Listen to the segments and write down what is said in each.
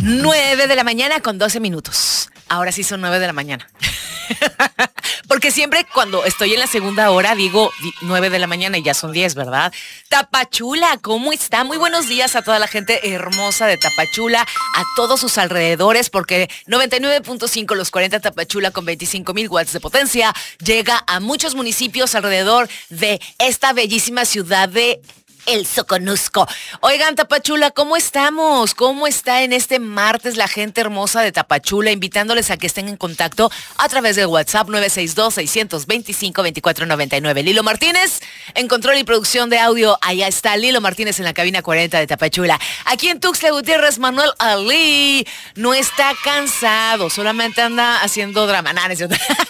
9 de la mañana con 12 minutos. Ahora sí son 9 de la mañana. Porque siempre cuando estoy en la segunda hora digo 9 de la mañana y ya son 10, ¿verdad? Tapachula, ¿cómo está? Muy buenos días a toda la gente hermosa de Tapachula, a todos sus alrededores, porque 99.5 los 40 Tapachula con 25,000 watts de potencia llega a muchos municipios alrededor de esta bellísima ciudad de El Soconusco. Oigan, Tapachula, ¿cómo estamos? ¿Cómo está en este martes la gente hermosa de Tapachula? Invitándoles a que estén en contacto a través de WhatsApp 962-625-2499. Lilo Martínez, en control y producción de audio. Allá está Lilo Martínez en la cabina 40 de Tapachula. Aquí en Tuxtla Gutiérrez, Manuel Ali no está cansado, solamente anda haciendo drama. ¿No es cierto?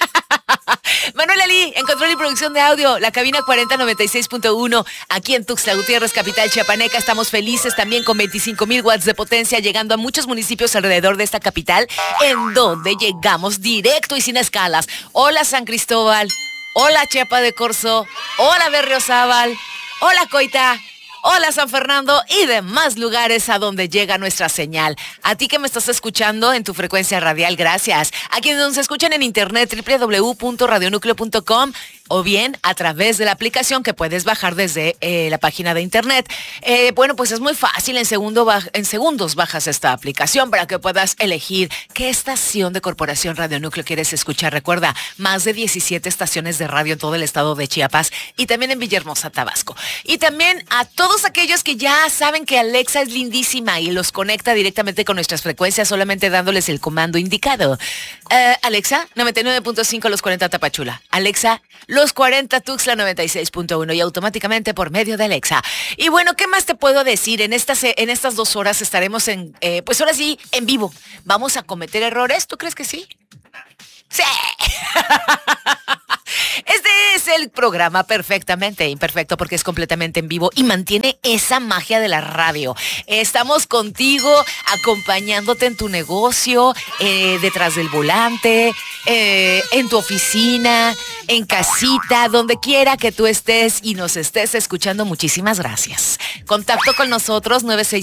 Manuel Ali, en control y producción de audio, la cabina 4096.1, aquí en Tuxtla Gutiérrez, capital chiapaneca. Estamos felices también con 25,000 watts de potencia, llegando a muchos municipios alrededor de esta capital, en donde llegamos directo y sin escalas. Hola San Cristóbal, hola Chiapa de Corzo, hola Berriozábal, hola Coita, hola San Fernando y demás lugares a donde llega nuestra señal. A ti que me estás escuchando en tu frecuencia radial, gracias. A quienes nos escuchan en internet, www.radionucleo.com, o bien a través de la aplicación que puedes bajar desde la página de internet. Bueno, pues es muy fácil, en segundos bajas esta aplicación para que puedas elegir qué estación de Corporación Radio Núcleo quieres escuchar. Recuerda, más de 17 estaciones de radio en todo el estado de Chiapas y también en Villahermosa, Tabasco. Y también a todos aquellos que ya saben que Alexa es lindísima y los conecta directamente con nuestras frecuencias solamente dándoles el comando indicado. Alexa, 99.5 los 40 Tapachula. Alexa, los 40 Tuxtla 96.1 y automáticamente por medio de Alexa. Y bueno, ¿qué más te puedo decir? En estas 2 horas estaremos pues ahora sí, en vivo. ¿Vamos a cometer errores? ¿Tú crees que sí? ¡Sí! Este es el programa perfectamente imperfecto porque es completamente en vivo y mantiene esa magia de la radio. Estamos contigo, acompañándote en tu negocio, detrás del volante, en tu oficina, en casita, donde quiera que tú estés y nos estés escuchando. Muchísimas gracias. Contacto con nosotros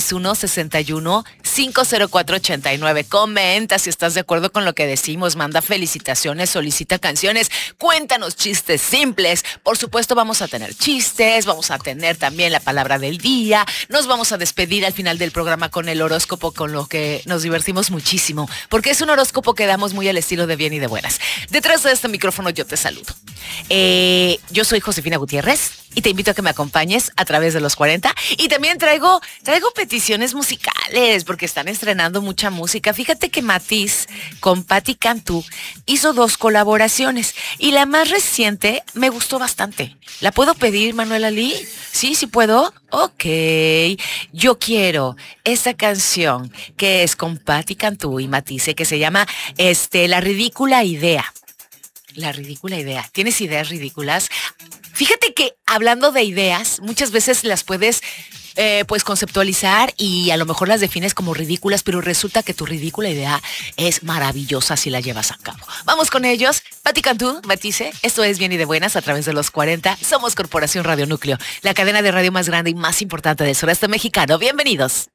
961-61-50489. Comenta si estás de acuerdo con lo que decimos, manda felicitaciones, solicita canciones, cuéntanos chistes simples. Por supuesto vamos a tener chistes, vamos a tener también la palabra del día, nos vamos a despedir al final del programa con el horóscopo, con lo que nos divertimos muchísimo, porque es un horóscopo que damos muy al estilo de bien y de buenas. Detrás de este micrófono yo te saludo. Yo soy Josefina Gutiérrez y te invito a que me acompañes a través de los 40 y también traigo peticiones musicales porque están estrenando mucha música. Fíjate que Matiz con Patti Cantú hizo 2 colaboraciones y la más reciente me gustó bastante. ¿La puedo pedir, Manuel Ali? Sí puedo. Ok, yo quiero esta canción que es con Patti Cantú y Matiz, que se llama La Ridícula Idea. La ridícula idea. ¿Tienes ideas ridículas? Fíjate que hablando de ideas, muchas veces las puedes pues conceptualizar y a lo mejor las defines como ridículas, pero resulta que tu ridícula idea es maravillosa si la llevas a cabo. Vamos con ellos. Patti Cantú, Matice, esto es Bien y de Buenas a través de los 40. Somos Corporación Radio Núcleo, la cadena de radio más grande y más importante del sureste mexicano. Bienvenidos.